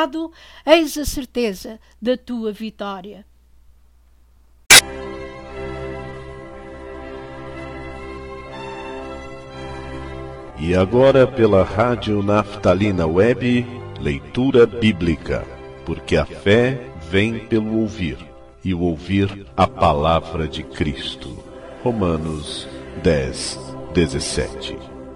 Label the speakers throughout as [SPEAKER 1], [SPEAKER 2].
[SPEAKER 1] eis a certeza da tua vitória.
[SPEAKER 2] E agora, pela Rádio Naftalina Web, leitura bíblica, porque a fé vem pelo ouvir, e o ouvir a palavra de Cristo. Romanos 10, 17.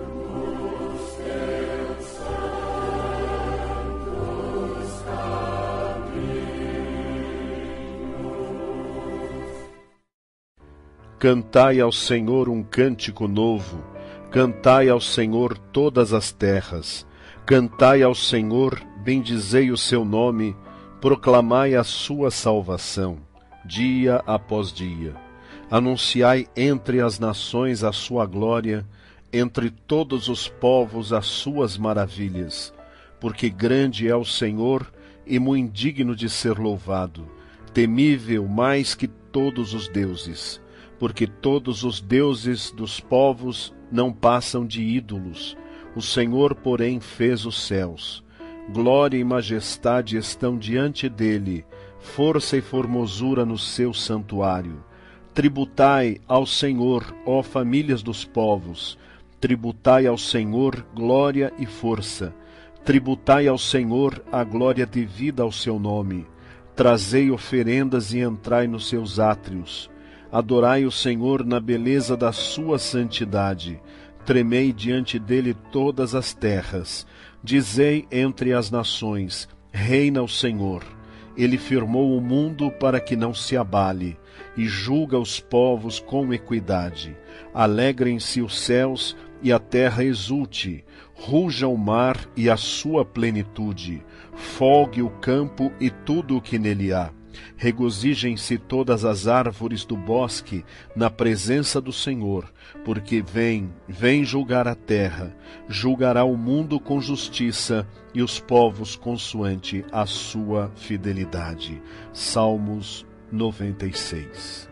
[SPEAKER 2] Cantai ao Senhor um cântico novo, cantai ao Senhor todas as terras, cantai ao Senhor, bendizei o seu nome, proclamai a sua salvação, dia após dia. Anunciai entre as nações a sua glória, entre todos os povos as suas maravilhas, porque grande é o Senhor e muito digno de ser louvado, temível mais que todos os deuses. Porque todos os deuses dos povos não passam de ídolos. O Senhor, porém, fez os céus. Glória e majestade estão diante dele, força e formosura no seu santuário. Tributai ao Senhor, ó famílias dos povos, tributai ao Senhor glória e força. Tributai ao Senhor a glória devida ao seu nome. Trazei oferendas e entrai nos seus átrios. Adorai o Senhor na beleza da sua santidade. Tremei diante dele todas as terras. Dizei entre as nações, reina o Senhor. Ele firmou o mundo para que não se abale, e julga os povos com equidade. Alegrem-se os céus e a terra exulte. Ruja o mar e a sua plenitude. Folgue o campo e tudo o que nele há. Regozijem-se todas as árvores do bosque na presença do Senhor, porque vem julgar a terra, julgará o mundo com justiça e os povos consoante a sua fidelidade. Salmos 96.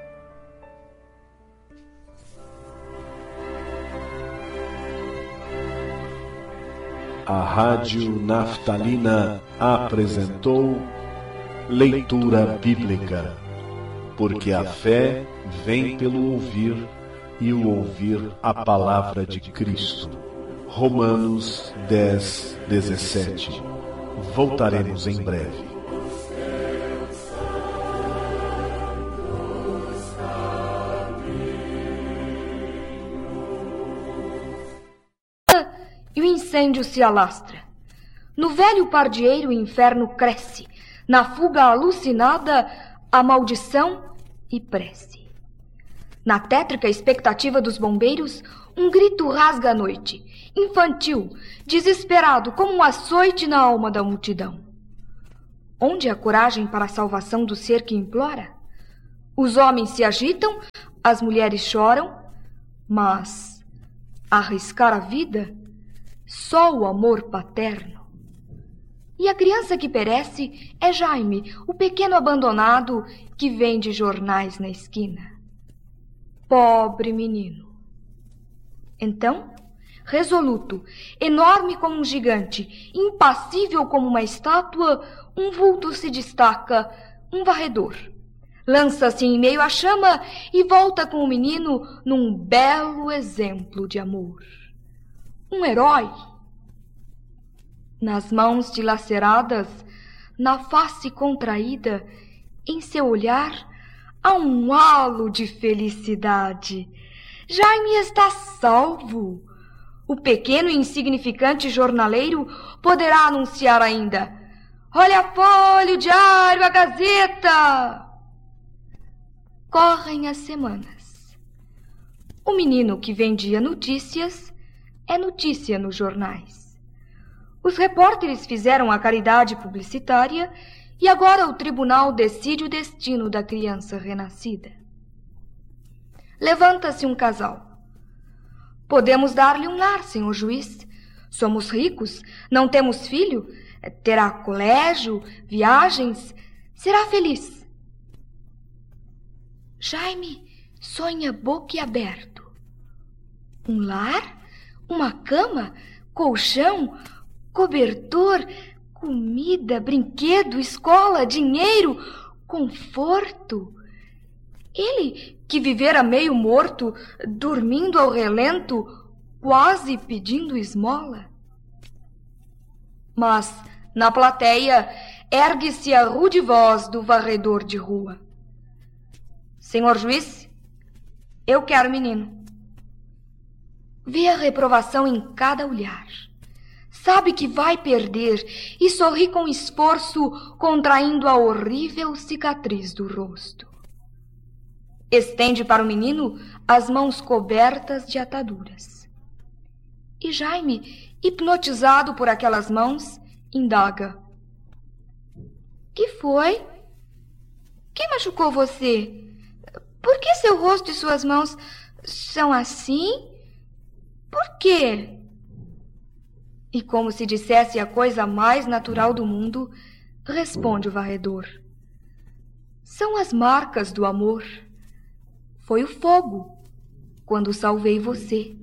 [SPEAKER 2] A Rádio Naftalina apresentou leitura bíblica, porque a fé vem pelo ouvir, e o ouvir a palavra de Cristo. Romanos 10, 17. Voltaremos em breve.
[SPEAKER 3] E o incêndio se alastra. No velho pardieiro o inferno cresce. Na fuga alucinada, a maldição e prece. Na tétrica expectativa dos bombeiros, um grito rasga a noite, infantil, desesperado, como um açoite na alma da multidão. Onde a coragem para a salvação do ser que implora? Os homens se agitam, as mulheres choram, mas arriscar a vida, só o amor paterno. E a criança que perece é Jaime, o pequeno abandonado que vende jornais na esquina. Pobre menino. Então, resoluto, enorme como um gigante, impassível como uma estátua, um vulto se destaca, um varredor. Lança-se em meio à chama e volta com o menino num belo exemplo de amor. Um herói. Nas mãos dilaceradas, na face contraída, em seu olhar, há um halo de felicidade. Jaime está salvo. O pequeno e insignificante jornaleiro poderá anunciar ainda: olha a folha, o diário, a gazeta. Correm as semanas. O menino que vendia notícias é notícia nos jornais. Os repórteres fizeram a caridade publicitária e agora o tribunal decide o destino da criança renascida. Levanta-se um casal. Podemos dar-lhe um lar, senhor juiz. Somos ricos, não temos filho, terá colégio, viagens, será feliz. Jaime sonha boquiaberto. Um lar, uma cama, colchão, cobertor, Comida, brinquedo, escola, dinheiro, conforto. Ele que vivera meio morto, dormindo ao relento, quase pedindo esmola. Mas, na plateia, ergue-se a rude voz do varredor de rua. Senhor juiz, eu quero menino. Vê a reprovação em cada olhar. Sabe que vai perder e sorri com esforço, contraindo a horrível cicatriz do rosto. Estende para o menino as mãos cobertas de ataduras. E Jaime, hipnotizado por aquelas mãos, indaga. Que foi? Quem machucou você? Por que seu rosto e suas mãos são assim? Por quê? E como se dissesse a coisa mais natural do mundo, responde o varredor. São as marcas do amor. Foi o fogo, quando salvei você.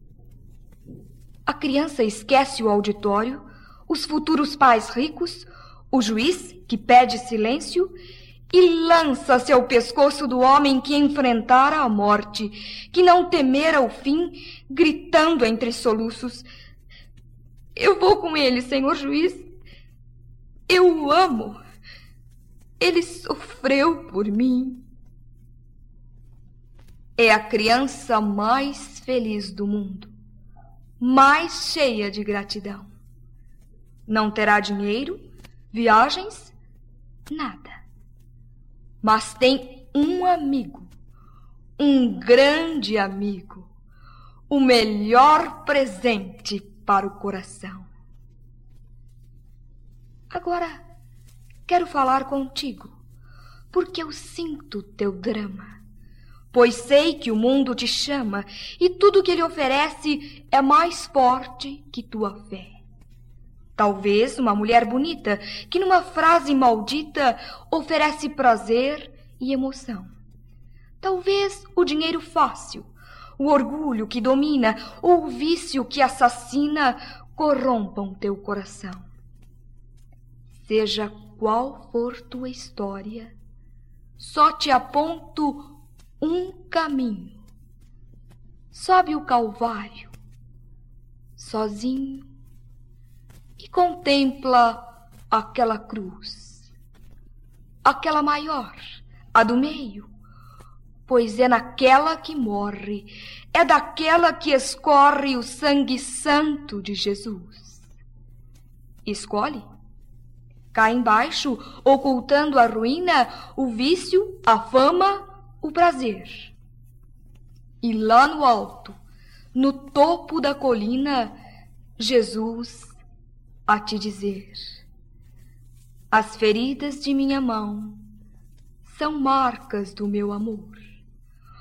[SPEAKER 3] A criança esquece o auditório, os futuros pais ricos, o juiz, que pede silêncio, e lança-se ao pescoço do homem que enfrentara a morte, que não temera o fim, gritando entre soluços. Eu vou com ele, senhor juiz. Eu o amo. Ele sofreu por mim. É a criança mais feliz do mundo, mais cheia de gratidão. Não terá dinheiro, viagens, nada. Mas tem um amigo, um grande amigo, o melhor presente para o coração. Agora quero falar contigo, porque eu sinto teu drama. Pois sei que o mundo te chama e tudo que ele oferece é mais forte que tua fé. Talvez uma mulher bonita que numa frase maldita oferece prazer e emoção. Talvez o dinheiro fácil, o orgulho que domina ou o vício que assassina corrompam teu coração. Seja qual for tua história, só te aponto um caminho. Sobe o Calvário, sozinho, e contempla aquela cruz, aquela maior, a do meio, pois é naquela que morre, é daquela que escorre o sangue santo de Jesus. Escolhe. Cá embaixo, ocultando a ruína, o vício, a fama, o prazer. E lá no alto, no topo da colina, Jesus a te dizer: as feridas de minha mão são marcas do meu amor.